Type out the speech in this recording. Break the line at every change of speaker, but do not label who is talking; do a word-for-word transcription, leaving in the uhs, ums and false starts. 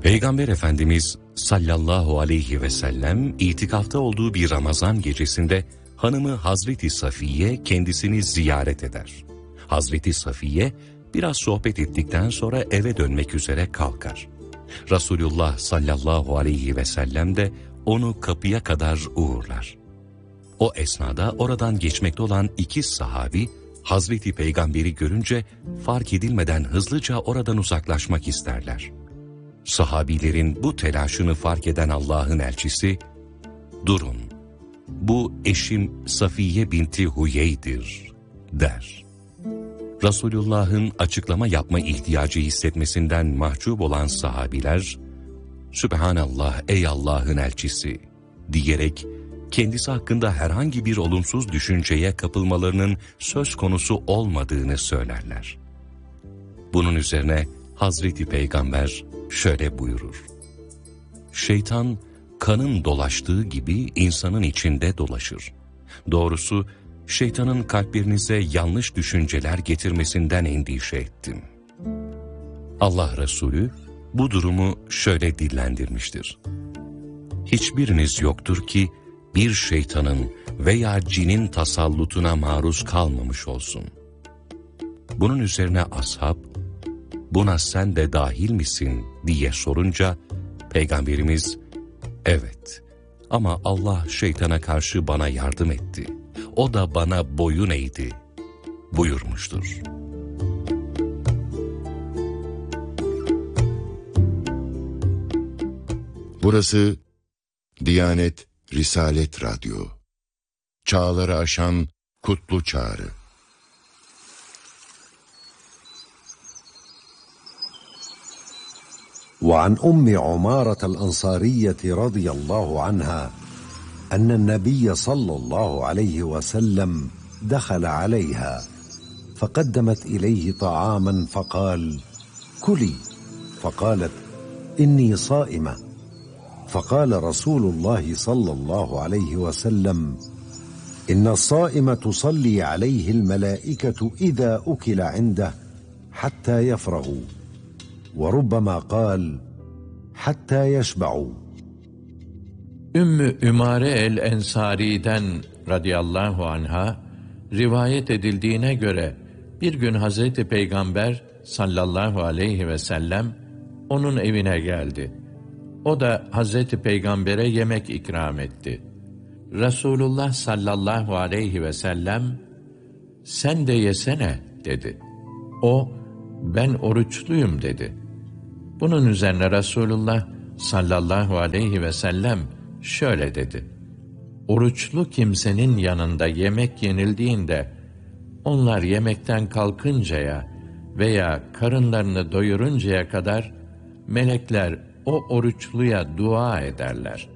Peygamber Efendimiz sallallahu aleyhi ve sellem itikafta olduğu bir Ramazan gecesinde hanımı Hazreti Safiye kendisini ziyaret eder. Hazreti Safiye biraz sohbet ettikten sonra eve dönmek üzere kalkar. Resulullah sallallahu aleyhi ve sellem de onu kapıya kadar uğurlar. O esnada oradan geçmekte olan iki sahabi Hazreti Peygamber'i görünce fark edilmeden hızlıca oradan uzaklaşmak isterler. Sahabilerin bu telaşını fark eden Allah'ın elçisi, "Durun, bu eşim Safiye binti Huyey'dir," der. Resulullah'ın açıklama yapma ihtiyacı hissetmesinden mahcup olan sahabiler, "Sübhanallah ey Allah'ın elçisi," diyerek kendisi hakkında herhangi bir olumsuz düşünceye kapılmalarının söz konusu olmadığını söylerler. Bunun üzerine Hazreti Peygamber şöyle buyurur: "Şeytan kanın dolaştığı gibi insanın içinde dolaşır. Doğrusu şeytanın kalplerinize yanlış düşünceler getirmesinden endişe ettim." Allah Resulü bu durumu şöyle dillendirmiştir: "Hiçbiriniz yoktur ki bir şeytanın veya cinin tasallutuna maruz kalmamış olsun." Bunun üzerine ashab, "Buna sen de dahil misin?" diye sorunca Peygamberimiz, "Evet, ama Allah şeytana karşı bana yardım etti. O da bana boyun eğdi," buyurmuştur.
Burası Diyanet Risalet Radyo. Çağları aşan kutlu çağrı.
وعن أم عمارة الأنصارية رضي الله عنها أن النبي صلى الله عليه وسلم دخل عليها فقدمت إليه طعاما فقال: كلي. فقالت: إني صائمة. فقال رسول الله صلى الله عليه وسلم: إن الصائم تصلي عليه الملائكة إذا أكل عنده حتى يفرغوا، وربما قال: حتى يشبعوا.
Ümmü Ümare el-Ensari'den radıyallahu anha rivayet edildiğine göre bir gün Hazreti Peygamber sallallahu aleyhi ve sellem onun evine geldi. O da Hazreti Peygamber'e yemek ikram etti. Resulullah sallallahu aleyhi ve sellem, "Sen de yesene," dedi. O, "Ben oruçluyum," dedi. Bunun üzerine Resulullah sallallahu aleyhi ve sellem şöyle dedi: "Oruçlu kimsenin yanında yemek yenildiğinde, onlar yemekten kalkıncaya veya karınlarını doyuruncaya kadar melekler o oruçluya dua ederler.